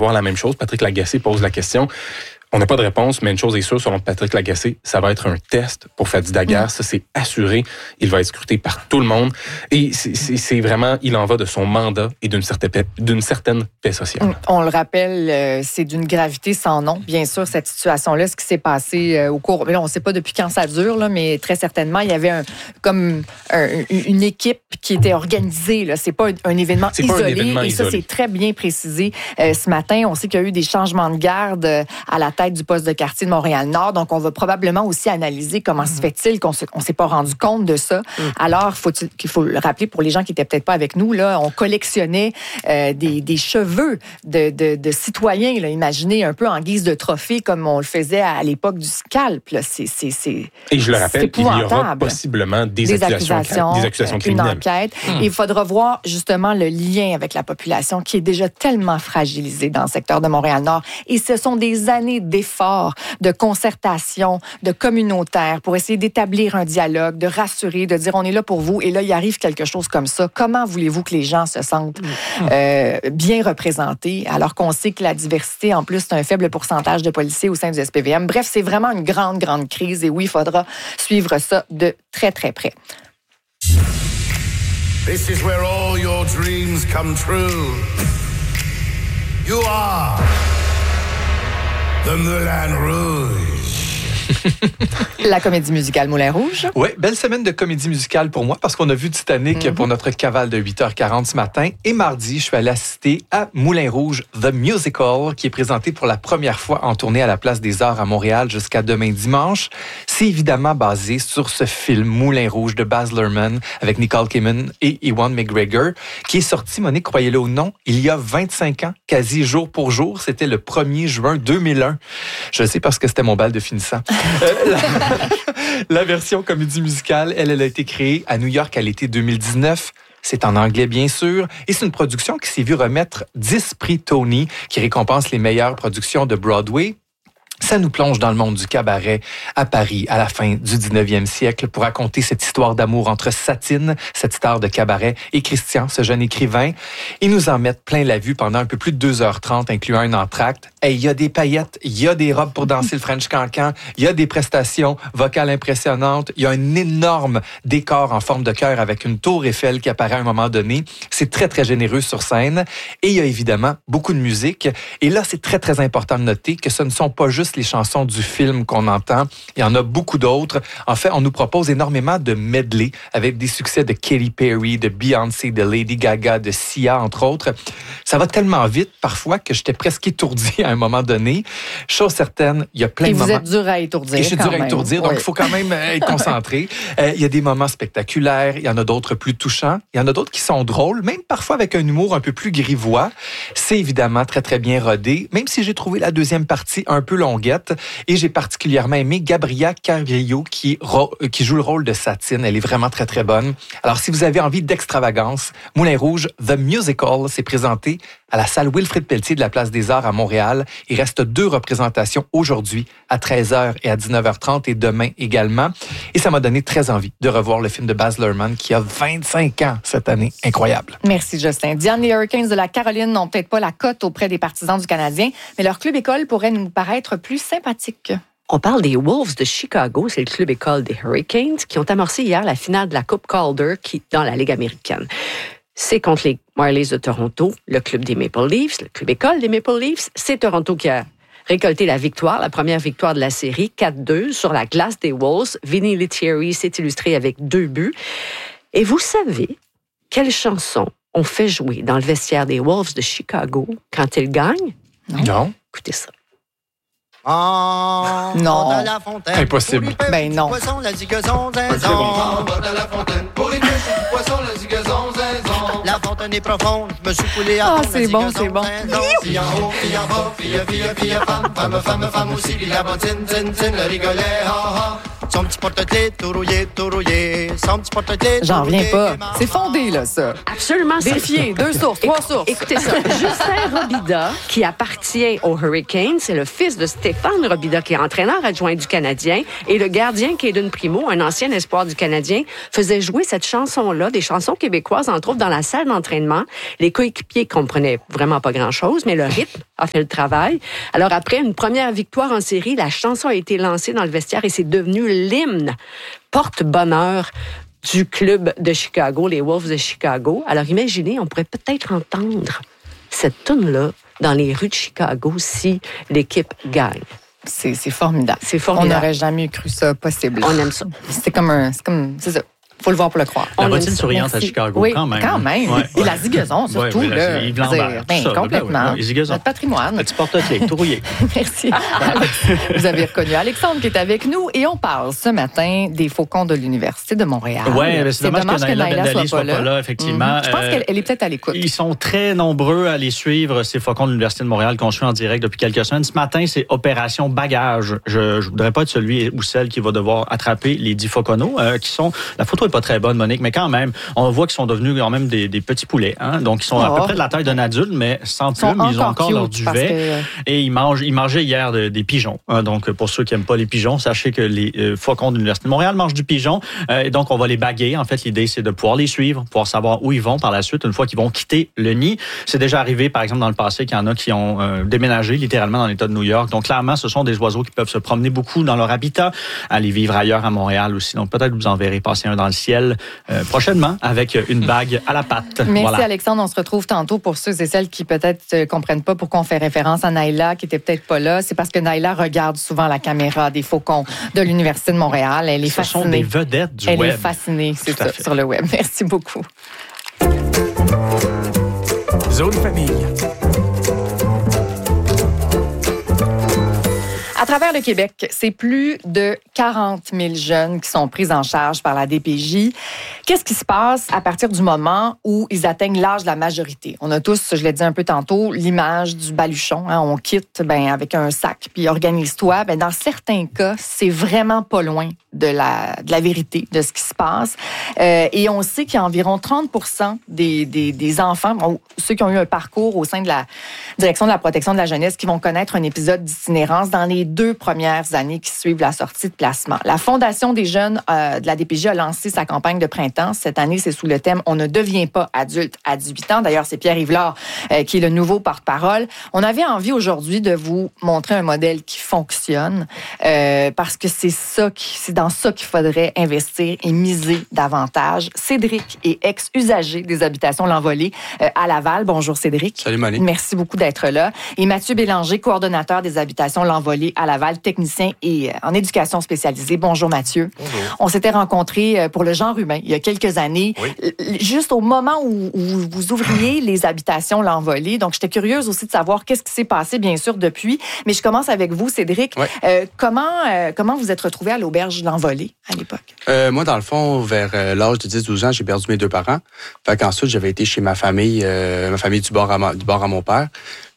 voir la même chose. Patrick Lagacé pose la question. On n'a pas de réponse, mais une chose est sûre, selon Patrick Lagacé, ça va être un test pour Fadi Daguerre. Ça, c'est assuré. Il va être scruté par tout le monde. Et c'est vraiment, il en va de son mandat et d'une certaine paix sociale. On le rappelle, c'est d'une gravité sans nom. Bien sûr, cette situation-là, ce qui s'est passé au cours... Là, on ne sait pas depuis quand ça dure, là, mais très certainement, il y avait une équipe qui était organisée. Là. C'est pas un événement isolé. Ça, c'est très bien précisé ce matin. On sait qu'il y a eu des changements de garde à la tête du poste de quartier de Montréal-Nord. Donc, on va probablement aussi analyser comment se fait-il qu'on ne s'est pas rendu compte de ça. Alors, il faut le rappeler pour les gens qui n'étaient peut-être pas avec nous, là, on collectionnait des cheveux de citoyens, là, imaginez un peu en guise de trophée, comme on le faisait à l'époque du scalp. Là. Et je le rappelle, il y aura possiblement des accusations criminelles. Une enquête. Et il faudra voir justement le lien avec la population qui est déjà tellement fragilisée dans le secteur de Montréal-Nord. Et ce sont des années d'efforts, de concertation, de communautaire pour essayer d'établir un dialogue, de rassurer, de dire on est là pour vous. Et là, il arrive quelque chose comme ça. Comment voulez-vous que les gens se sentent bien représentés alors qu'on sait que la diversité, en plus, c'est un faible pourcentage de policiers au sein du SPVM. Bref, c'est vraiment une grande, grande crise. Et oui, il faudra suivre ça de très, très près. This is where all your dreams come true. You are the Moulin Rouge. La comédie musicale Moulin Rouge. Oui, belle semaine de comédie musicale pour moi parce qu'on a vu Titanic pour notre cavale de 8h40 ce matin. Et mardi, je suis allé assister à Moulin Rouge, The Musical, qui est présenté pour la première fois en tournée à la Place des Arts à Montréal jusqu'à demain dimanche. C'est évidemment basé sur ce film Moulin Rouge de Baz Luhrmann avec Nicole Kidman et Ewan McGregor, qui est sorti, Monique, croyez-le ou non, il y a 25 ans, quasi jour pour jour. C'était le 1er juin 2001. Je le sais parce que c'était mon bal de finissant. La version comédie musicale, elle a été créée à New York à l'été 2019. C'est en anglais, bien sûr. Et c'est une production qui s'est vue remettre 10 prix Tony, qui récompensent les meilleures productions de Broadway. Ça nous plonge dans le monde du cabaret à Paris à la fin du 19e siècle pour raconter cette histoire d'amour entre Satine, cette star de cabaret, et Christian, ce jeune écrivain. Ils nous en mettent plein la vue pendant un peu plus de 2h30, incluant un entracte. Il y a des paillettes, il y a des robes pour danser le French cancan, il y a des prestations vocales impressionnantes, il y a un énorme décor en forme de cœur avec une tour Eiffel qui apparaît à un moment donné. C'est très, très généreux sur scène. Et il y a évidemment beaucoup de musique. Et là, c'est très, très important de noter que ce ne sont pas juste les chansons du film qu'on entend. Il y en a beaucoup d'autres. En fait, on nous propose énormément de medley avec des succès de Katy Perry, de Beyoncé, de Lady Gaga, de Sia, entre autres. Ça va tellement vite, parfois, que j'étais presque étourdi à un moment donné. Chose certaine, il y a plein de moments... Et vous êtes dur à étourdir. Et je suis dur à étourdir, donc il faut quand même être concentré. Il y a des moments spectaculaires, il y en a d'autres plus touchants, il y en a d'autres qui sont drôles, même parfois avec un humour un peu plus grivois. C'est évidemment très, très bien rodé, même si j'ai trouvé la deuxième partie un peu longuette. Et j'ai particulièrement aimé Gabriella Carrillo qui joue le rôle de Satine. Elle est vraiment très, très bonne. Alors, si vous avez envie d'extravagance, Moulin Rouge, The Musical, s'est présenté à la salle Wilfrid Pelletier de la Place des Arts à Montréal. Il reste 2 représentations aujourd'hui, à 13h et à 19h30, et demain également. Et ça m'a donné très envie de revoir le film de Baz Luhrmann qui a 25 ans cette année. Incroyable. Merci, Justin. Diane, les Hurricanes de la Caroline n'ont peut-être pas la cote auprès des partisans du Canadien, mais leur club école pourrait nous paraître plus sympathique. On parle des Wolves de Chicago, c'est le club école des Hurricanes, qui ont amorcé hier la finale de la Coupe Calder dans la Ligue américaine. C'est contre les Marlies de Toronto, le club des Maple Leafs, le club école des Maple Leafs. C'est Toronto qui a récolté la victoire, la première victoire de la série, 4-2 sur la glace des Wolves. Vinny Lettieri s'est illustré avec 2 buts. Et vous savez quelle chanson on fait jouer dans le vestiaire des Wolves de Chicago quand ils gagnent? Non. Écoutez ça. Non. Impossible. Ben non. La fontaine est profonde, je me suis coulé à fond. C'est bon, c'est bon. Fille en haut, fille en bas, fille, femme, femme, femme, femme aussi, puis la bottine, tin, tin, le rigolet, ha, ha. Son petit porte-clés tout rouillé, son petit porte-clés tout J'en reviens rouillé. pas. C'est fondé, là, ça. Absolument. Vérifiez, 2 sources, 3 sources. Écoutez ça. Justin Robida, qui appartient aux Hurricanes, c'est le fils de Stéphane Robida, qui est entraîneur adjoint du Canadien, et le gardien Caden Primo, un ancien espoir du Canadien, faisait jouer cette chanson-là, des chansons québécoises, entre autres, dans la salle d'entraînement. Les coéquipiers comprenaient vraiment pas grand-chose, mais le rythme a fait le travail. Alors, après une première victoire en série, la chanson a été lancée dans le vestiaire et c'est devenu l'hymne porte-bonheur du club de Chicago, les Wolves de Chicago. Alors, imaginez, on pourrait peut-être entendre cette tune-là dans les rues de Chicago si l'équipe gagne. C'est formidable. C'est formidable. On n'aurait jamais cru ça possible. On aime ça. C'est ça. Faut le voir pour le croire. La On bottine aime ça. souriante Merci. à Chicago, Oui, quand même. quand même. Ouais, Et ouais. la zigaison, surtout. Ouais, là, Yves Lambert, tout ça, complètement. les zigaisons. Notre patrimoine. Petit porte-clés, tout rouillé. Merci. Vous avez reconnu Alexandre qui est avec nous et on parle ce matin des Faucons de l'Université de Montréal. Oui, c'est dommage que Naila Ben-Dali soit pas là, effectivement. Je pense qu'elle est peut-être à l'écoute. Ils sont très nombreux à les suivre, ces Faucons de l'Université de Montréal qu'on suit en direct depuis quelques semaines. Ce matin, c'est Opération Bagage. Je voudrais pas être celui ou celle qui va devoir attraper les 10 fauconneaux qui sont... La photo est pas très bonne, Monique, mais quand même, on voit qu'ils sont devenus quand même des petits poulets. Hein? Donc, ils sont à peu près de la taille d'un adulte, mais sans plumes. Ils ont encore leur duvet. Et ils mangeaient hier des pigeons. Hein? Donc, pour ceux qui n'aiment pas les pigeons, sachez que les Faucons de l'Université de Montréal mangent du pigeon. Et donc, on va les baguer. En fait, l'idée, c'est de pouvoir les suivre, pouvoir savoir où ils vont par la suite, une fois qu'ils vont quitter le nid. C'est déjà arrivé, par exemple, dans le passé, qu'il y en a qui ont déménagé littéralement dans l'État de New York. Donc, clairement, ce sont des oiseaux qui peuvent se promener beaucoup dans leur habitat, aller vivre ailleurs à Montréal aussi. Donc, peut-être vous en verrez passer un dans le ciel prochainement avec une bague à la patte. Merci, voilà. Alexandre. On se retrouve tantôt pour ceux et celles qui peut-être ne comprennent pas pourquoi on fait référence à Naila, qui était peut-être pas là. C'est parce que Naila regarde souvent la caméra des Faucons de l'Université de Montréal. Elle est fascinée. Ce sont des vedettes du web. web. Elle est fascinée, c'est ça, sur le web. Merci beaucoup. Zone famille. À travers le Québec, c'est plus de 40 000 jeunes qui sont pris en charge par la DPJ. Qu'est-ce qui se passe à partir du moment où ils atteignent l'âge de la majorité? On a tous, je l'ai dit un peu tantôt, l'image du baluchon. Hein? On quitte avec un sac, puis organise-toi. Dans certains cas, c'est vraiment pas loin de la vérité, de ce qui se passe. Et on sait qu'il y a environ 30 % des enfants, ceux qui ont eu un parcours au sein de la Direction de la protection de la jeunesse, qui vont connaître un épisode d'itinérance dans les 2 premières années qui suivent la sortie de placement. La Fondation des jeunes de la DPJ a lancé sa campagne de printemps. Cette année, c'est sous le thème « On ne devient pas adulte à 18 ans ». D'ailleurs, c'est Pierre Yvelard qui est le nouveau porte-parole. On avait envie aujourd'hui de vous montrer un modèle qui fonctionne parce que c'est dans ça qu'il faudrait investir et miser davantage. Cédric est ex-usager des habitations L'Envolée à Laval. Bonjour Cédric. Salut Monique. Merci beaucoup d'être là. Et Mathieu Bélanger, coordonnateur des habitations L'Envolée à Laval, technicien et en éducation spécialisée. Bonjour Mathieu. Bonjour. On s'était rencontrés pour le genre humain il y a quelques années, juste au moment où vous ouvriez les habitations L'Envolée. Donc, j'étais curieuse aussi de savoir qu'est-ce qui s'est passé, bien sûr, depuis. Mais je commence avec vous, Cédric. Comment vous êtes retrouvé à l'auberge L'Envolée à l'époque? Moi, dans le fond, vers l'âge de 10-12 ans, j'ai perdu mes 2 parents. Fait qu'ensuite, j'avais été chez ma famille du bord à mon père.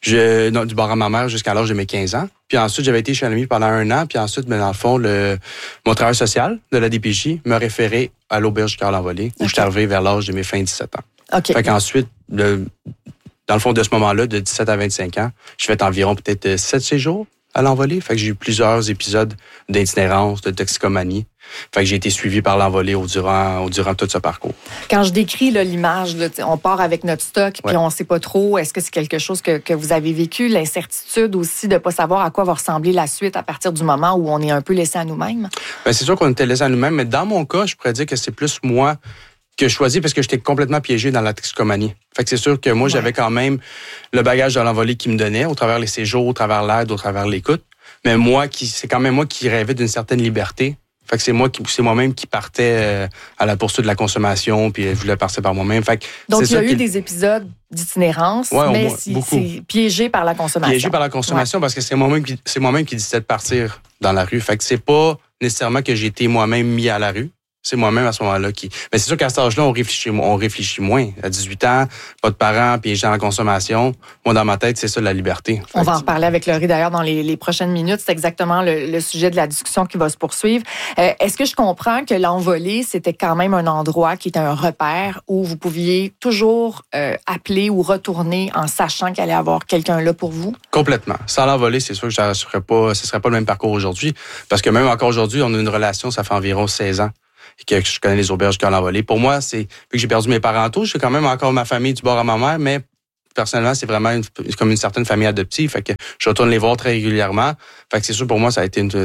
Du bord à ma mère jusqu'à l'âge de mes 15 ans. Puis ensuite, j'avais été chez un ami pendant 1 an. Puis ensuite, dans le fond, mon travail social de la DPJ me référait à l'auberge Carl L'Envolée, où je suis arrivé vers l'âge de mes fins 17 ans. OK. Fait qu'ensuite, dans le fond, de ce moment-là, de 17 à 25 ans, je fais environ peut-être 7 séjours à L'Envolée. Fait que j'ai eu plusieurs épisodes d'itinérance, de toxicomanie. Fait que j'ai été suivi par L'Envolée durant tout ce parcours. Quand je décris l'image, on part avec notre stock, puis on ne sait pas trop. Est-ce que c'est quelque chose que vous avez vécu? L'incertitude aussi de ne pas savoir à quoi va ressembler la suite à partir du moment où on est un peu laissé à nous-mêmes? Bien, c'est sûr qu'on était laissé à nous-mêmes, mais dans mon cas, je pourrais dire que c'est plus moi que je choisis parce que j'étais complètement piégé dans la toxicomanie. Fait que c'est sûr que moi, j'avais quand même le bagage de L'Envolée qui me donnait au travers les séjours, au travers l'aide, au travers l'écoute. Mais c'est quand même moi qui rêvais d'une certaine liberté. Fait que c'est moi-même qui partais à la poursuite de la consommation, puis je voulais partir par moi-même. Fait que donc, c'est il y a eu des épisodes d'itinérance, mais c'est piégé par la consommation. Piégé par la consommation parce que c'est moi-même qui décidais de partir dans la rue. Fait que c'est pas nécessairement que j'ai été moi-même mis à la rue. C'est moi-même à ce moment-là qui... Mais c'est sûr qu'à cet âge-là, on réfléchit moins. À 18 ans, pas de parents, piégés dans la consommation. Moi, dans ma tête, c'est ça, la liberté. On va en reparler avec Laurie, d'ailleurs, dans les prochaines minutes. C'est exactement le sujet de la discussion qui va se poursuivre. Est-ce que je comprends que l'Envolée, c'était quand même un endroit qui était un repère où vous pouviez toujours appeler ou retourner en sachant qu'il allait y avoir quelqu'un là pour vous? Complètement. Sans l'Envolée, c'est sûr que ce ne serait pas le même parcours aujourd'hui. Parce que même encore aujourd'hui, on a une relation, ça fait environ 16 ans. Et que je connais les auberges qui ont l'Envolée. Pour moi, vu que j'ai perdu mes parents tôt, j'ai quand même encore ma famille du bord à ma mère, mais personnellement, c'est vraiment comme une certaine famille adoptive. Fait que je retourne les voir très régulièrement. Fait que c'est sûr, pour moi, ça a été une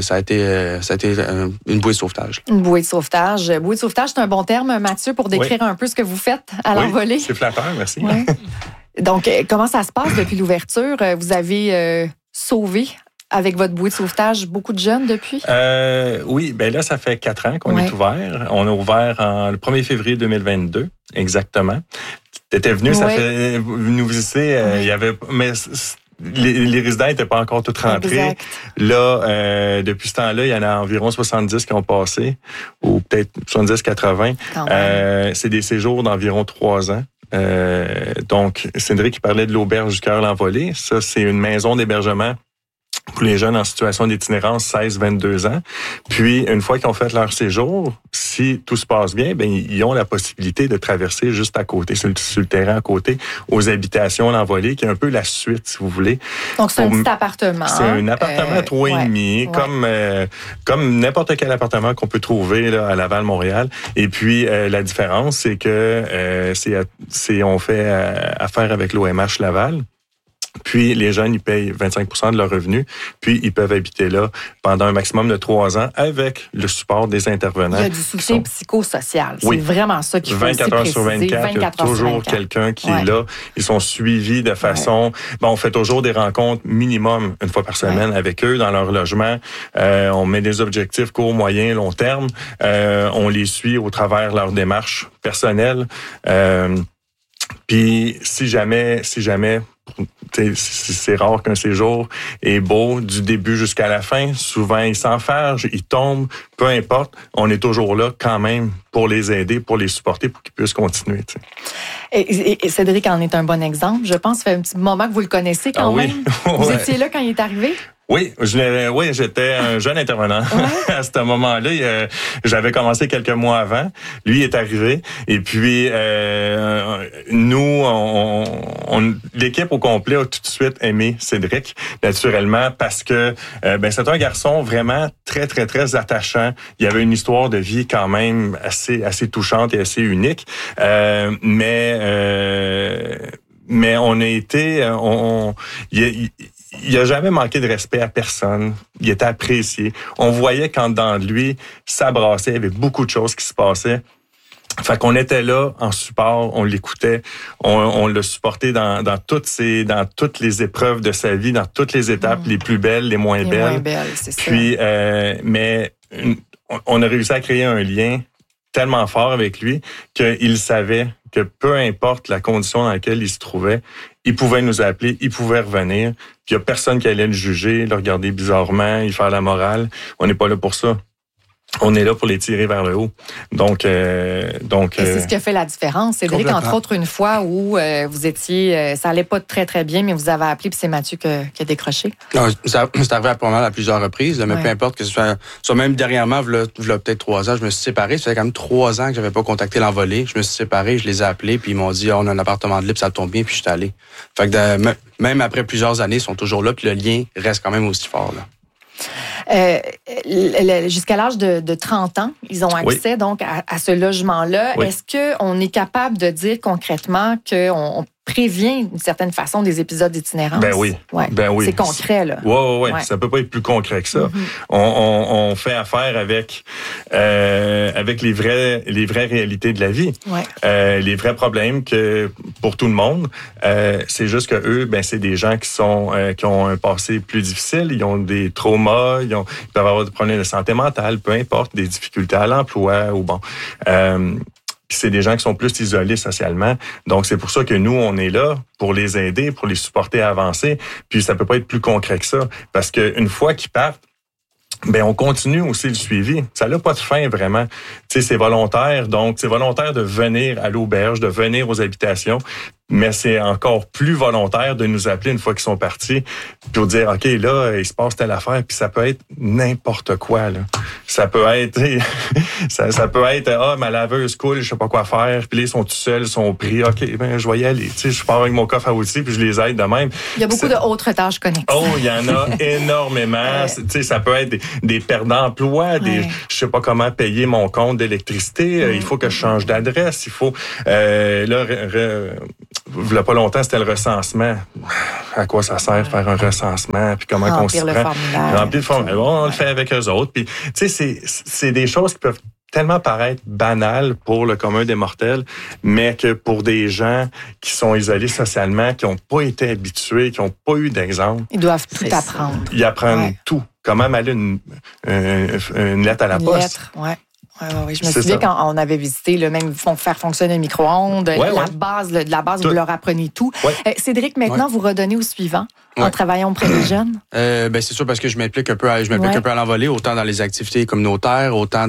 bouée de sauvetage. Une bouée de sauvetage. Bouée de sauvetage, c'est un bon terme, Mathieu, pour décrire un peu ce que vous faites à l'Envolée. C'est flatteur, merci. Ouais. Donc, comment ça se passe depuis l'ouverture? Vous avez sauvé avec votre bouée de sauvetage beaucoup de jeunes depuis? Oui, bien là, ça fait 4 ans qu'on est ouvert. On a ouvert le 1er février 2022, exactement. Tu étais venu, ça fait nous visiter. Il y avait, mais les résidents n'étaient pas encore tous rentrés. Exact. Là, depuis ce temps-là, il y en a environ 70 qui ont passé, ou peut-être 70-80. C'est des séjours d'environ 3 ans. Donc, Cédric qui parlait de l'auberge du cœur l'Envolée. Ça, c'est une maison d'hébergement pour les jeunes en situation d'itinérance 16-22 ans. Puis, une fois qu'ils ont fait leur séjour, si tout se passe bien, ben ils ont la possibilité de traverser juste à côté, sur le terrain à côté, aux habitations l'Envolée, qui est un peu la suite, si vous voulez. Donc, c'est un petit appartement. C'est un appartement à 3,5, comme n'importe quel appartement qu'on peut trouver là, à Laval, Montréal. Et puis, la différence, c'est que on fait affaire avec l'OMH Laval. Puis, les jeunes, ils payent 25% de leurs revenus. Puis, ils peuvent habiter là pendant un maximum de 3 ans avec le support des intervenants. Il y a du soutien psychosocial. C'est vraiment ça qu'il faut 24 heures sur 24, il y a toujours quelqu'un qui est là. Ils sont suivis de façon... on fait toujours des rencontres minimum une fois par semaine avec eux dans leur logement. On met des objectifs court, moyen, long terme. On les suit au travers leur démarche personnelle. Puis, si jamais, c'est rare qu'un séjour est beau du début jusqu'à la fin. Souvent, ils s'enferment, ils tombent, peu importe. On est toujours là quand même pour les aider, pour les supporter, pour qu'ils puissent continuer. Et Cédric en est un bon exemple. Je pense que ça fait un petit moment que vous le connaissez quand même. Vous étiez là quand il est arrivé? Oui, j'étais un jeune intervenant à ce moment-là. J'avais commencé quelques mois avant. Lui est arrivé. Et puis, nous, l'équipe au complet a tout de suite aimé Cédric, naturellement, parce que c'est un garçon vraiment très, très, très attachant. Il y avait une histoire de vie quand même assez touchante et assez unique. Mais on a été... Il a jamais manqué de respect à personne. Il était apprécié. On voyait quand dans lui, ça brassait. Il y avait beaucoup de choses qui se passaient. Fait qu'on était là en support, on l'écoutait, on l'a supporté dans toutes les épreuves de sa vie, dans toutes les étapes, les plus belles, les moins belles. Moins belles, c'est ça. Puis, on a réussi à créer un lien tellement fort avec lui qu'il savait que peu importe la condition dans laquelle il se trouvait, il pouvait nous appeler, il pouvait revenir. Puis il n'y a personne qui allait le juger, le regarder bizarrement, y faire la morale. On n'est pas là pour ça. On est là pour les tirer vers le haut. Donc, c'est ce qui a fait la différence. Cédric, entre autres, une fois où vous étiez, ça allait pas très, très bien, mais vous avez appelé, puis c'est Mathieu qui a décroché. Non, c'est arrivé à plusieurs reprises, mais peu importe que ce soit même dernièrement, il y a peut-être 3 ans, je me suis séparé. Ça fait quand même 3 ans que j'avais pas contacté l'Envolée. Je me suis séparé, je les ai appelés, puis ils m'ont dit, on a un appartement de libre, ça tombe bien, puis je suis allé. Fait que même après plusieurs années, ils sont toujours là, puis le lien reste quand même aussi fort, là. Jusqu'à l'âge de 30 ans, ils ont accès donc à ce logement-là. Oui. Est-ce qu'on est capable de dire concrètement qu'on prévient d'une certaine façon des épisodes d'itinérance? Ben oui. C'est concret, là. Oui. Ça peut pas être plus concret que ça. Mm-hmm. On fait affaire avec les vraies réalités de la vie. Ouais. Les vrais problèmes que pour tout le monde, c'est juste que eux, c'est des gens qui ont un passé plus difficile, ils ont des traumas, ils peuvent avoir des problèmes de santé mentale, peu importe, des difficultés à l'emploi ou bon. C'est des gens qui sont plus isolés socialement. Donc, c'est pour ça que nous, on est là pour les aider, pour les supporter à avancer. Puis, ça peut pas être plus concret que ça. Parce qu'une fois qu'ils partent, ben on continue aussi le suivi. Ça n'a pas de fin, vraiment. Tu sais, c'est volontaire. Donc, c'est volontaire de venir à l'auberge, de venir aux habitations. Mais c'est encore plus volontaire de nous appeler une fois qu'ils sont partis pour dire, OK, là, il se passe telle affaire. Puis ça peut être n'importe quoi, là. Ça peut être, ça peut être, ma laveuse coule, je sais pas quoi faire. Puis là, ils sont tout seuls, ils sont pris. OK, ben, je vais y aller. Tu sais, je pars avec mon coffre à outils puis je les aide de même. Il y a beaucoup d'autres tâches connexes. Oh, il y en a énormément. Tu sais, ça peut être des pertes d'emploi, je sais pas comment payer mon compte d'électricité. Il faut que je change d'adresse. Il faut, il y a pas longtemps, c'était le recensement. À quoi ça sert faire un recensement? Puis comment on s'y prend? Remplir le formulaire. Bon, on le fait avec eux autres. Puis, tu sais, c'est des choses qui peuvent tellement paraître banales pour le commun des mortels, mais que pour des gens qui sont isolés socialement, qui n'ont pas été habitués, qui n'ont pas eu d'exemple. Ils doivent tout apprendre. Ils apprennent tout. Comment aller une lettre à la poste. Lettre, oui, je me souviens quand on avait visité, même faire fonctionner le micro-ondes, la base, vous leur apprenez tout. Cédric, maintenant, vous redonnez au suivant en travaillant auprès des jeunes? C'est sûr parce que je m'implique un peu à l'envolée, autant dans les activités communautaires, autant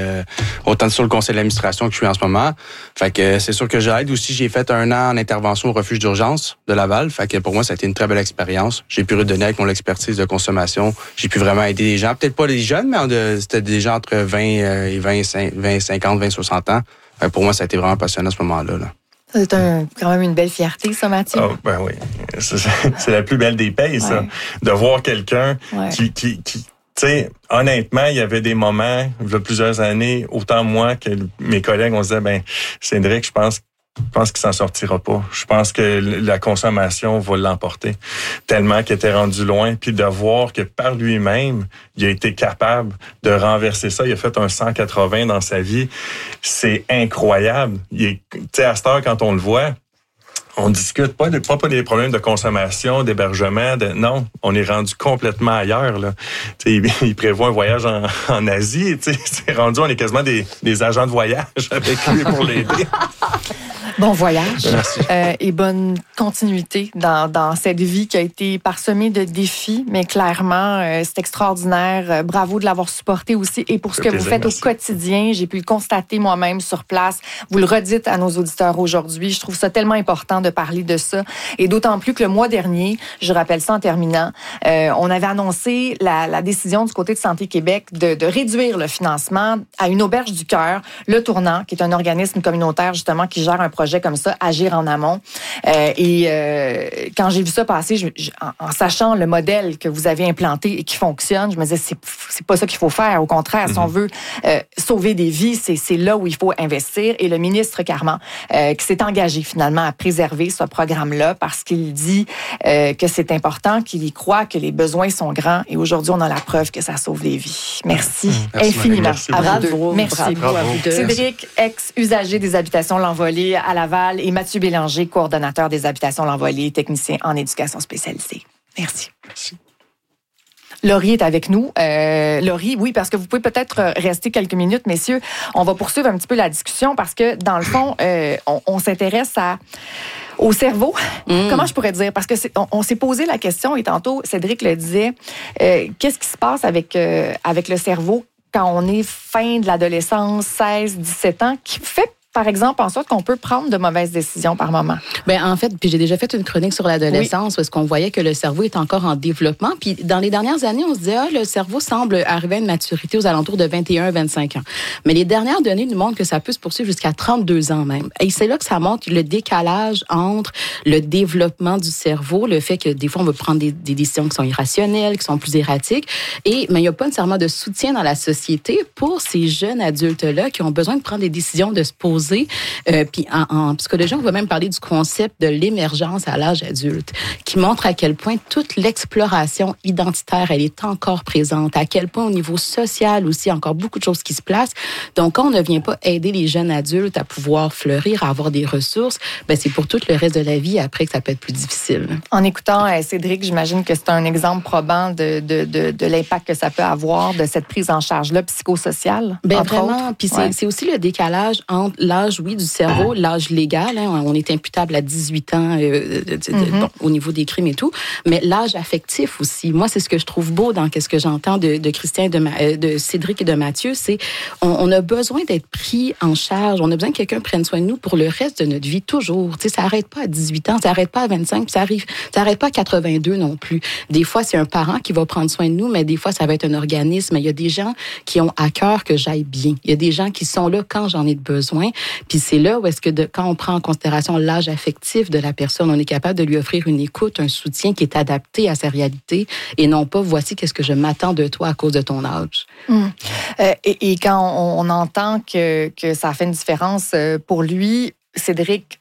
sur le conseil d'administration que je suis en ce moment. Fait que c'est sûr que j'aide aussi. J'ai fait 1 an en intervention au refuge d'urgence de Laval. Fait que pour moi, ça a été une très belle expérience. J'ai pu redonner avec mon expertise de consommation. J'ai pu vraiment aider des gens, peut-être pas les jeunes, mais c'était des gens entre 20 et 50, 20, 60 ans. Pour moi, ça a été vraiment passionnant à ce moment-là. Là. C'est quand même une belle fierté, ça, Mathieu. Oh, ben oui. C'est la plus belle des payes, ça. De voir quelqu'un qui tu sais, honnêtement, il y avait des moments, il y a plusieurs années, autant moi que mes collègues, on se disait, Cédric, je pense qu'il s'en sortira pas. Je pense que la consommation va l'emporter tellement qu'il était rendu loin. Puis de voir que par lui-même, il a été capable de renverser ça. Il a fait un 180 dans sa vie. C'est incroyable. Tu sais, à cette heure, quand on le voit, on discute pas des problèmes de consommation, d'hébergement. Non, on est rendu complètement ailleurs. Là. Il prévoit un voyage en Asie. C'est rendu, on est quasiment des agents de voyage avec lui pour l'aider. Bon voyage et bonne continuité dans cette vie qui a été parsemée de défis, mais clairement, c'est extraordinaire. Bravo de l'avoir supporté aussi et pour ce que vous faites au quotidien. J'ai pu le constater moi-même sur place. Vous le redites à nos auditeurs aujourd'hui. Je trouve ça tellement important de parler de ça et d'autant plus que le mois dernier, je rappelle ça en terminant, on avait annoncé la décision du côté de Santé Québec de réduire le financement à une auberge du cœur, Le Tournant, qui est un organisme communautaire justement qui gère un projet comme ça, Agir en amont. Quand j'ai vu ça passer, en sachant le modèle que vous avez implanté et qui fonctionne, je me disais, c'est pas ça qu'il faut faire. Au contraire, si on veut sauver des vies, c'est là où il faut investir. Et le ministre Carman, qui s'est engagé finalement à préserver ce programme-là parce qu'il dit que c'est important, qu'il y croit, que les besoins sont grands. Et aujourd'hui, on a la preuve que ça sauve des vies. Merci infiniment. Merci à vous deux. Bravo. Merci Bravo. à vous deux. Cédric, ex-usager des habitations L'Envolée à Laval, et Mathieu Bélanger, coordonnateur des habitations L'Envolée, technicien en éducation spécialisée. Merci. Merci. Laurie est avec nous. Laurie, oui, parce que vous pouvez peut-être rester quelques minutes, messieurs. On va poursuivre un petit peu la discussion parce que, dans le fond, on s'intéresse au cerveau. Comment je pourrais dire? Parce que on s'est posé la question, et tantôt, Cédric le disait, qu'est-ce qui se passe avec le cerveau quand on est fin de l'adolescence, 16, 17 ans, qui fait par exemple, en sorte qu'on peut prendre de mauvaises décisions par moment? Ben en fait, puis j'ai déjà fait une chronique sur l'adolescence parce qu'on voyait que le cerveau est encore en développement. Puis dans les dernières années, on se disait, le cerveau semble arriver à une maturité aux alentours de 21-25 ans. Mais les dernières données nous montrent que ça peut se poursuivre jusqu'à 32 ans même. Et c'est là que ça montre le décalage entre le développement du cerveau, le fait que des fois, on veut prendre des décisions qui sont irrationnelles, qui sont plus erratiques. Mais il n'y a pas nécessairement de soutien dans la société pour ces jeunes adultes-là qui ont besoin de prendre des décisions, de se poser. Puis en psychologie, on va même parler du concept de l'émergence à l'âge adulte, qui montre à quel point toute l'exploration identitaire, elle est encore présente, à quel point au niveau social aussi, encore beaucoup de choses qui se placent. Donc, quand on ne vient pas aider les jeunes adultes à pouvoir fleurir, à avoir des ressources, c'est pour tout le reste de la vie après que ça peut être plus difficile. En écoutant Cédric, j'imagine que c'est un exemple probant de l'impact que ça peut avoir, de cette prise en charge-là psychosociale, entre vraiment. autres. Puis c'est aussi le décalage entre l'âge l'âge, oui, du cerveau, l'âge légal. Hein, on est imputable à 18 ans bon, au niveau des crimes et tout. Mais l'âge affectif aussi. Moi, c'est ce que je trouve beau dans ce que j'entends de Christian, de Cédric et de Mathieu. C'est on a besoin d'être pris en charge. On a besoin que quelqu'un prenne soin de nous pour le reste de notre vie, toujours. Tu sais, ça n'arrête pas à 18 ans, ça n'arrête pas à 25, puis ça n'arrête pas à 82 non plus. Des fois, c'est un parent qui va prendre soin de nous, mais des fois, ça va être un organisme. Il y a des gens qui ont à cœur que j'aille bien. Il y a des gens qui sont là quand j'en ai besoin. Puis c'est là où est-ce que quand on prend en considération l'âge affectif de la personne, on est capable de lui offrir une écoute, un soutien qui est adapté à sa réalité et non pas voici qu'est-ce que je m'attends de toi à cause de ton âge. Et quand on entend que ça fait une différence pour lui, Cédric,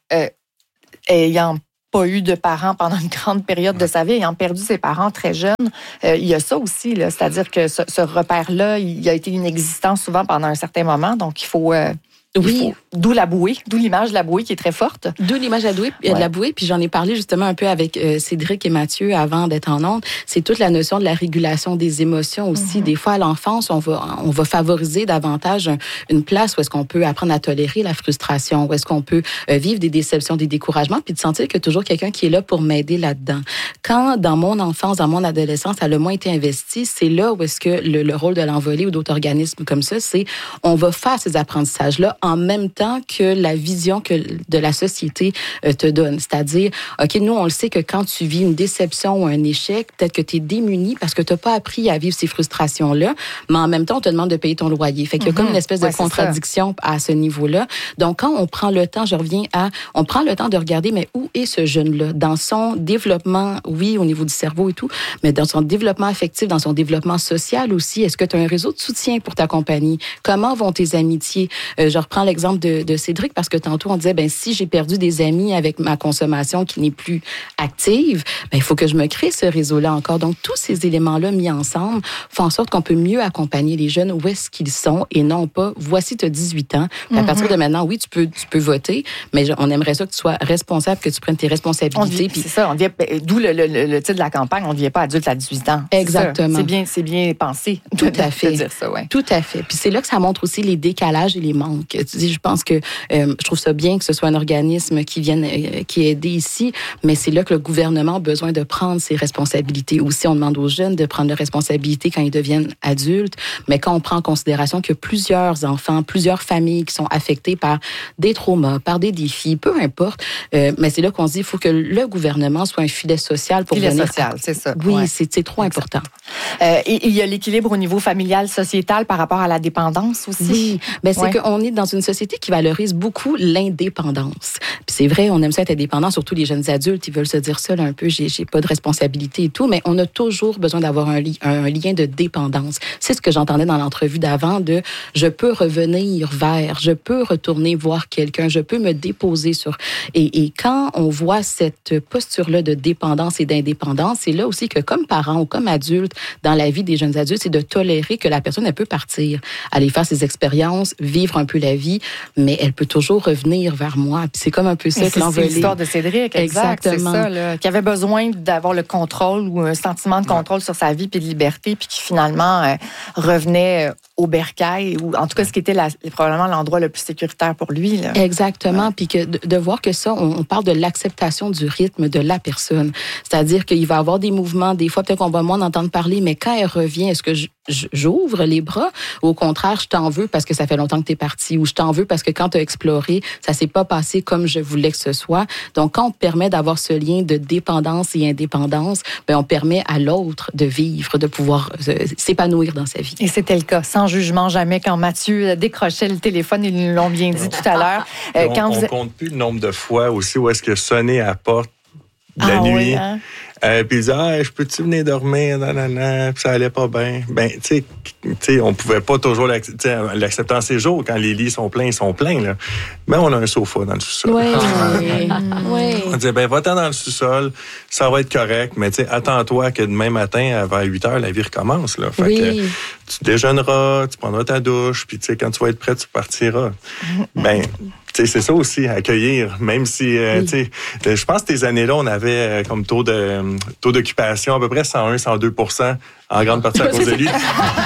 ayant pas eu de parents pendant une grande période de sa vie, ayant perdu ses parents très jeunes, il y a ça aussi, là, c'est-à-dire que ce repère-là, il a été inexistant souvent pendant un certain moment, donc il faut... Oui. D'où la bouée, d'où l'image de la bouée qui est très forte. D'où l'image de la bouée, puis j'en ai parlé justement un peu avec Cédric et Mathieu avant d'être en ondes. C'est toute la notion de la régulation des émotions aussi. Des fois, à l'enfance, on va favoriser davantage une place où est-ce qu'on peut apprendre à tolérer la frustration, où est-ce qu'on peut vivre des déceptions, des découragements, puis de sentir qu'il y a toujours quelqu'un qui est là pour m'aider là-dedans. Quand, dans mon enfance, dans mon adolescence, ça a le moins été investi, c'est là où est-ce que le rôle de l'Envolée ou d'autres organismes comme ça, c'est on va faire ces apprentissages-là en même temps que la vision de la société te donne. C'est-à-dire, OK, nous, on le sait que quand tu vis une déception ou un échec, peut-être que tu es démuni parce que tu n'as pas appris à vivre ces frustrations-là, mais en même temps, on te demande de payer ton loyer. Fait qu'il y a comme une espèce de contradiction à ce niveau-là. Donc, quand on prend le temps, on prend le temps de regarder, mais où est ce jeune-là? Dans son développement, oui, au niveau du cerveau et tout, mais dans son développement affectif, dans son développement social aussi, est-ce que tu as un réseau de soutien pour t'accompagner? Comment vont tes amitiés? Je reprends l'exemple de Cédric parce que tantôt on disait si j'ai perdu des amis avec ma consommation qui n'est plus active, il faut que je me crée ce réseau-là encore. Donc tous ces éléments-là mis ensemble font en sorte qu'on peut mieux accompagner les jeunes où est-ce qu'ils sont et non pas voici tu as 18 ans. À partir de maintenant, oui, tu peux voter, mais on aimerait ça que tu sois responsable, que tu prennes tes responsabilités. C'est ça, d'où le titre de la campagne, on ne devient pas adulte à 18 ans. Exactement. C'est bien pensé. Tout à fait. De dire ça, ouais. Tout à fait. Puis c'est là que ça montre aussi les décalages et les manques. Tu dis, je pense que je trouve ça bien que ce soit un organisme qui est aidé ici, mais c'est là que le gouvernement a besoin de prendre ses responsabilités. Aussi, on demande aux jeunes de prendre leurs responsabilités quand ils deviennent adultes, mais quand on prend en considération qu'il y a plusieurs enfants, plusieurs familles qui sont affectées par des traumas, par des défis, peu importe, mais c'est là qu'on se dit qu'il faut que le gouvernement soit un filet social pour venir... Filet social, c'est ça. Oui, c'est trop important. Et il y a l'équilibre au niveau familial, sociétal par rapport à la dépendance aussi. Oui, c'est qu'on est dans une société qui valorise beaucoup l'indépendance. Puis c'est vrai, on aime ça être indépendant, surtout les jeunes adultes, ils veulent se dire seul un peu, j'ai pas de responsabilité et tout, mais on a toujours besoin d'avoir un lien de dépendance. C'est ce que j'entendais dans l'entrevue d'avant de je peux revenir vers, je peux retourner voir quelqu'un, je peux me déposer sur... Et quand on voit cette posture-là de dépendance et d'indépendance, c'est là aussi que comme parent ou comme adulte, dans la vie des jeunes adultes, c'est de tolérer que la personne, elle peut partir, aller faire ses expériences, vivre un peu la vie, mais elle peut toujours revenir vers moi. Puis c'est comme un peu ça que l'Envolée. C'est l'histoire de Cédric, exactement. C'est ça, là, qui avait besoin d'avoir le contrôle ou un sentiment de contrôle sur sa vie puis de liberté, puis qui finalement revenait au bercail, ou en tout cas ce qui était probablement l'endroit le plus sécuritaire pour lui. Là. Exactement, puis que de voir que ça, on parle de l'acceptation du rythme de la personne. C'est-à-dire qu'il va avoir des mouvements, des fois peut-être qu'on va moins en entendre parler, mais quand elle revient, est-ce que j'ouvre les bras ou au contraire, je t'en veux parce que ça fait longtemps que tu es parti, ou je t'en veux parce que quand tu as exploré, ça s'est pas passé comme je voulais que ce soit. Donc, quand on permet d'avoir ce lien de dépendance et indépendance, on permet à l'autre de vivre, de pouvoir s'épanouir dans sa vie. Et c'était le cas, sans jugement jamais, quand Mathieu décrochait le téléphone, ils nous l'ont bien dit tout à l'heure. On compte plus le nombre de fois aussi où est-ce que sonné à la porte de la nuit. Oui, hein? Puis il disait, je peux-tu venir dormir? Puis ça allait pas bien. Tu sais, on pouvait pas toujours l'accepter en séjour. Quand les lits sont pleins, ils sont pleins, là. Mais on a un sofa dans le sous-sol. Oui. Oui. On disait, va-t'en dans le sous-sol, ça va être correct, mais tu sais, attends-toi que demain matin, vers 8 heures, la vie recommence, là. Fait que tu déjeuneras, tu prendras ta douche, puis tu sais, quand tu vas être prêt, tu partiras. C'est ça aussi, accueillir, même si, je pense que ces années-là, on avait comme taux d'occupation à peu près 101-102% En grande partie à cause de lui.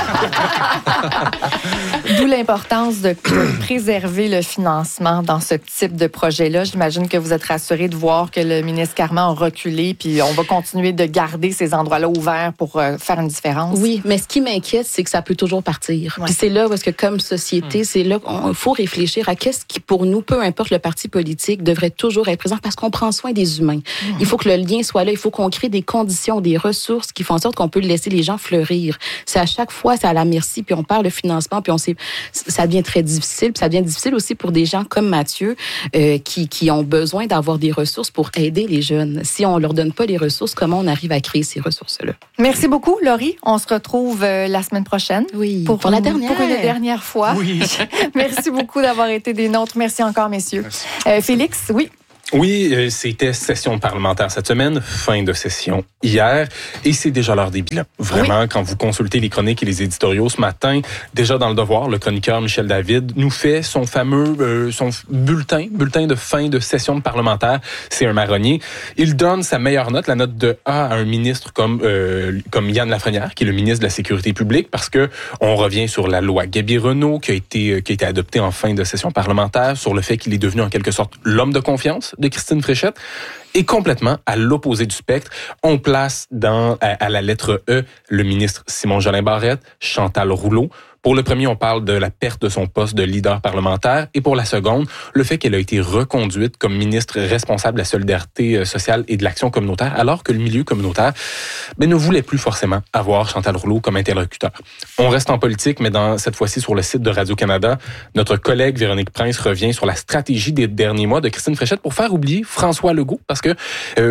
D'où l'importance de préserver le financement dans ce type de projet-là. J'imagine que vous êtes rassurés de voir que le ministre Carman a reculé, puis on va continuer de garder ces endroits-là ouverts pour faire une différence. Oui, mais ce qui m'inquiète, c'est que ça peut toujours partir. Ouais. Puis c'est là parce que comme société, c'est là qu'il faut réfléchir à qu'est-ce qui, pour nous, peu importe le parti politique, devrait toujours être présent parce qu'on prend soin des humains. Il faut que le lien soit là. Il faut qu'on crée des conditions, des ressources qui font en sorte qu'on peut laisser les gens fleurir. C'est à chaque fois, c'est à la merci, puis on parle de financement, puis ça devient très difficile. Puis ça devient difficile aussi pour des gens comme Mathieu qui ont besoin d'avoir des ressources pour aider les jeunes. Si on leur donne pas les ressources, comment on arrive à créer ces ressources-là? Merci beaucoup, Laurie. On se retrouve la semaine prochaine. Oui, pour la dernière. Pour une dernière fois. Oui. Merci beaucoup d'avoir été des nôtres. Merci encore, messieurs. Félix, oui. Oui, c'était session parlementaire cette semaine, fin de session hier, et c'est déjà l'heure des bilans. Vraiment, quand vous consultez les chroniques et les éditoriaux ce matin, déjà dans le Devoir, le chroniqueur Michel David nous fait son fameux son bulletin de fin de session de parlementaire. C'est un marronnier. Il donne sa meilleure note, la note de A à un ministre comme Yann Lafrenière, qui est le ministre de la Sécurité publique, parce que on revient sur la loi Gaby-Renault qui a été adoptée en fin de session parlementaire, sur le fait qu'il est devenu en quelque sorte l'homme de confiance de Christine Fréchette. Et complètement à l'opposé du spectre, on place à la lettre E le ministre Simon-Jolin Barrette, Chantal Rouleau. Pour le premier, on parle de la perte de son poste de leader parlementaire. Et pour la seconde, le fait qu'elle a été reconduite comme ministre responsable de la solidarité sociale et de l'action communautaire, alors que le milieu communautaire ne voulait plus forcément avoir Chantal Rouleau comme interlocuteur. On reste en politique, mais cette fois-ci sur le site de Radio-Canada, notre collègue Véronique Prince revient sur la stratégie des derniers mois de Christine Fréchette pour faire oublier François Legault, parce que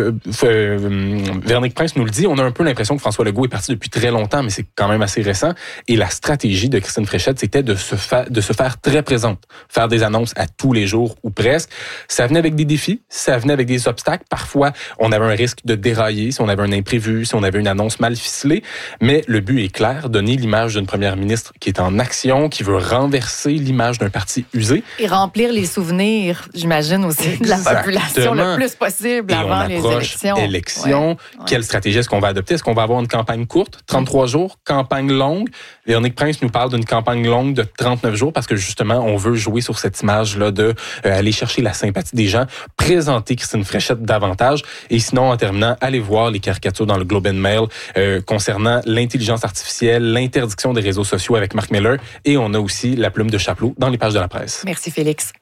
Véronique Prince nous le dit, on a un peu l'impression que François Legault est parti depuis très longtemps, mais c'est quand même assez récent. Et la stratégie de Christine Fréchette, c'était de se faire très présente, faire des annonces à tous les jours ou presque. Ça venait avec des défis, ça venait avec des obstacles. Parfois, on avait un risque de dérailler si on avait un imprévu, si on avait une annonce mal ficelée. Mais le but est clair, donner l'image d'une première ministre qui est en action, qui veut renverser l'image d'un parti usé. Et remplir les souvenirs, j'imagine aussi, de la population le plus possible avant les élections. Ouais. Quelle stratégie est-ce qu'on va adopter? Est-ce qu'on va avoir une campagne courte, 33 jours, campagne longue? Véronique Prince nous parle d'une campagne longue de 39 jours parce que justement, on veut jouer sur cette image-là de aller chercher la sympathie des gens, présenter Christine Fréchette davantage. Et sinon, en terminant, allez voir les caricatures dans le Globe and Mail concernant l'intelligence artificielle, l'interdiction des réseaux sociaux avec Mark Miller. Et on a aussi la plume de Chapelot dans les pages de la presse. Merci, Félix.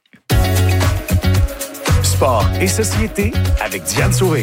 Sport et société avec Diane Sauvé.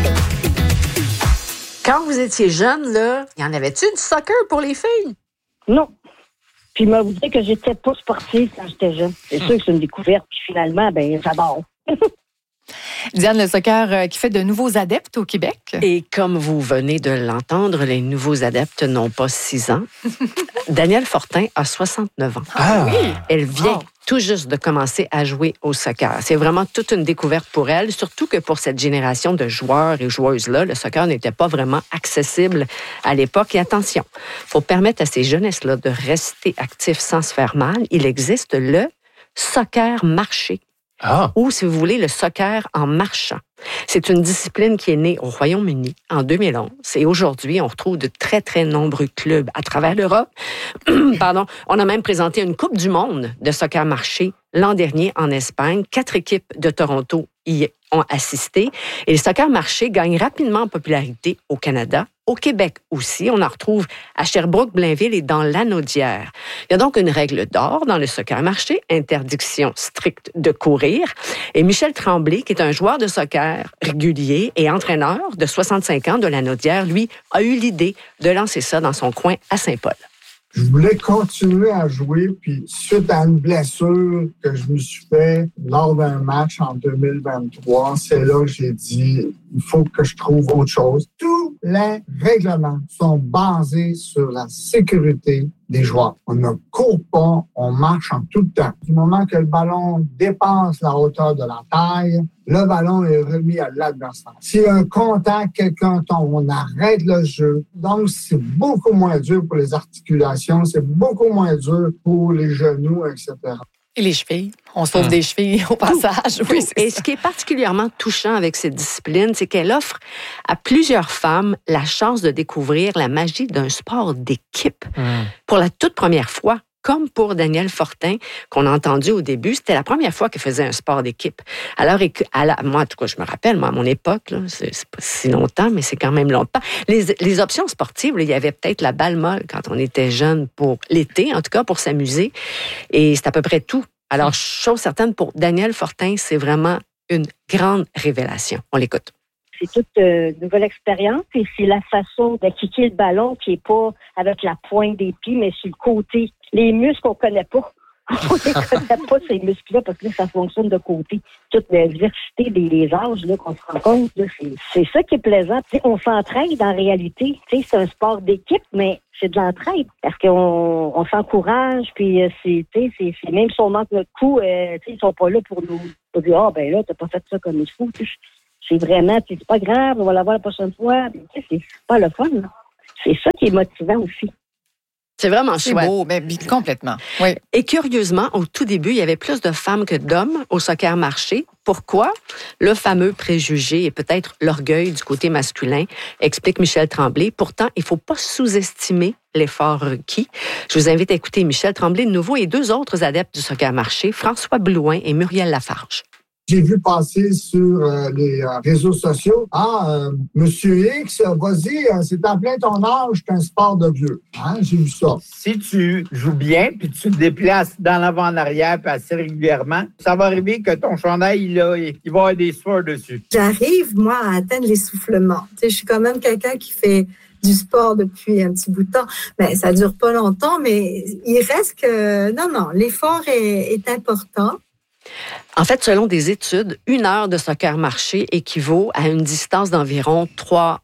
Quand vous étiez jeune, là, y en avait-tu du soccer pour les filles? Non. Puis il m'a dit que j'étais pas sportive quand j'étais jeune. C'est sûr que c'est une découverte. Puis finalement, j'adore. Diane, le soccer qui fait de nouveaux adeptes au Québec. Et comme vous venez de l'entendre, les nouveaux adeptes n'ont pas 6 ans. Danielle Fortin a 69 ans. Ah oui! Elle vient tout juste de commencer à jouer au soccer. C'est vraiment toute une découverte pour elle, surtout que pour cette génération de joueurs et joueuses-là, le soccer n'était pas vraiment accessible à l'époque. Et attention, pour permettre à ces jeunesses-là de rester actifs sans se faire mal, il existe le soccer marché. Ou, si vous voulez, le soccer en marchant. C'est une discipline qui est née au Royaume-Uni en 2011. Et aujourd'hui, on retrouve de très, très nombreux clubs à travers l'Europe. Pardon. On a même présenté une Coupe du monde de soccer marché l'an dernier en Espagne. 4 équipes de Toronto y ont assisté. Et le soccer marché gagne rapidement en popularité au Canada. Au Québec aussi, on en retrouve à Sherbrooke, Blainville et dans Lanaudière. Il y a donc une règle d'or dans le soccer marché, interdiction stricte de courir. Et Michel Tremblay, qui est un joueur de soccer régulier et entraîneur de 65 ans de Lanaudière, lui, a eu l'idée de lancer ça dans son coin à Saint-Paul. Je voulais continuer à jouer, puis suite à une blessure que je me suis fait lors d'un match en 2023, c'est là que j'ai dit, il faut que je trouve autre chose. Tous les règlements sont basés sur la sécurité des joueurs. On ne court pas, on marche en tout temps. Du moment que le ballon dépasse la hauteur de la taille, le ballon est remis à l'adversaire. S'il y a un contact, quelqu'un tombe, on arrête le jeu. Donc, c'est beaucoup moins dur pour les articulations, c'est beaucoup moins dur pour les genoux, etc. Et les chevilles. On sauve des chevilles au passage. Tout. Oui, Et ce qui est particulièrement touchant avec cette discipline, c'est qu'elle offre à plusieurs femmes la chance de découvrir la magie d'un sport d'équipe. Pour la toute première fois, comme pour Danielle Fortin, qu'on a entendu au début, c'était la première fois qu'elle faisait un sport d'équipe. Alors, moi, en tout cas, je me rappelle, moi, à mon époque, là, c'est pas si longtemps, mais c'est quand même longtemps. Les options sportives, là, il y avait peut-être la balle molle quand on était jeune pour l'été, en tout cas, pour s'amuser. Et c'est à peu près tout. Alors, chose certaine, pour Danielle Fortin, c'est vraiment une grande révélation. On l'écoute. C'est toute une nouvelle expérience et c'est la façon de kicker le ballon qui est pas avec la pointe des pieds, mais sur le côté. Les muscles, on connaît pas. On les connaît pas, ces muscles-là, parce que là, ça fonctionne de côté. Toute la diversité des âges là, qu'on se rend compte, là, c'est ça qui est plaisant. T'sais, on s'entraide en réalité. T'sais, c'est un sport d'équipe, mais c'est de l'entraide. Parce qu'on s'encourage, puis c'est même si on manque notre coup, ils sont pas là pour nous dire, ah, ben là, t'as pas fait ça comme il faut. C'est vraiment, c'est pas grave, on va l'avoir la prochaine fois. C'est pas le fun, là. C'est ça qui est motivant aussi. C'est vraiment c'est chouette. beau, mais complètement. Oui. Et curieusement, au tout début, il y avait plus de femmes que d'hommes au soccer marché. Pourquoi? Le fameux préjugé et peut-être l'orgueil du côté masculin, explique Michel Tremblay. Pourtant, il ne faut pas sous-estimer l'effort requis. Je vous invite à écouter Michel Tremblay de nouveau et deux autres adeptes du soccer marché, François Blouin et Muriel Lafarge. J'ai vu passer sur les réseaux sociaux, Monsieur X, vas-y, c'est en plein ton âge, c'est un sport de vieux. J'ai vu ça. Si tu joues bien, puis tu te déplaces dans l'avant en arrière, puis assez régulièrement, ça va arriver que ton chandail, il va y avoir des sueurs dessus. J'arrive, moi, à atteindre l'essoufflement. Tu sais, je suis quand même quelqu'un qui fait du sport depuis un petit bout de temps. Ben, ça dure pas longtemps, mais il reste que... Non, l'effort est important. En fait, selon des études, 1 heure de soccer marché équivaut à une distance d'environ 3,5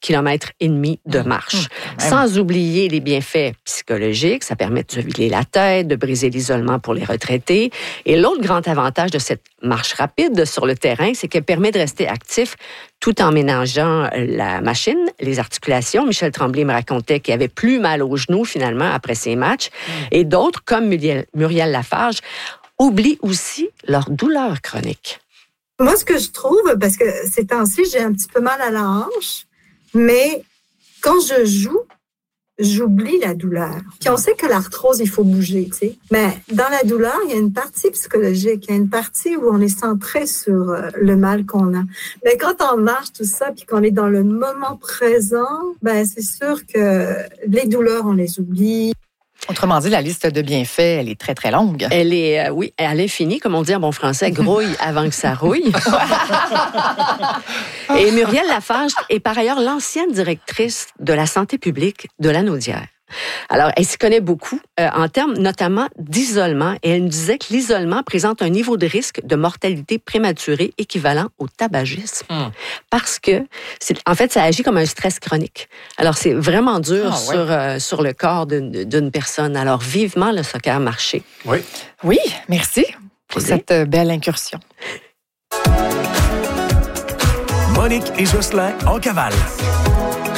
km de marche. Sans oublier les bienfaits psychologiques, ça permet de se vider la tête, de briser l'isolement pour les retraités. Et l'autre grand avantage de cette marche rapide sur le terrain, c'est qu'elle permet de rester actif tout en ménageant la machine, les articulations. Michel Tremblay me racontait qu'il avait plus mal aux genoux finalement après ses matchs. Et d'autres, comme Muriel Lafarge, oublient aussi leur douleur chronique. Moi, ce que je trouve, parce que ces temps-ci, j'ai un petit peu mal à la hanche, mais quand je joue, j'oublie la douleur. Puis on sait que l'arthrose, il faut bouger, tu sais. Mais dans la douleur, il y a une partie psychologique, il y a une partie où on est centré sur le mal qu'on a. Mais quand on marche, tout ça, puis qu'on est dans le moment présent, ben c'est sûr que les douleurs, on les oublie. Autrement dit, la liste de bienfaits, elle est très, très longue. Elle est, oui, elle est finie, comme on dit en bon français, grouille avant que ça rouille. Et Muriel Lafarge est par ailleurs l'ancienne directrice de la santé publique de Lanaudière. Alors, elle s'y connaît beaucoup en termes notamment d'isolement et elle nous disait que l'isolement présente un niveau de risque de mortalité prématurée équivalent au tabagisme. Parce que, en fait, ça agit comme un stress chronique. Alors, c'est vraiment dur sur le corps d'une personne. Alors, vivement le soccer marché. Oui, merci pour cette belle incursion. Monique et Jocelyn en cavale.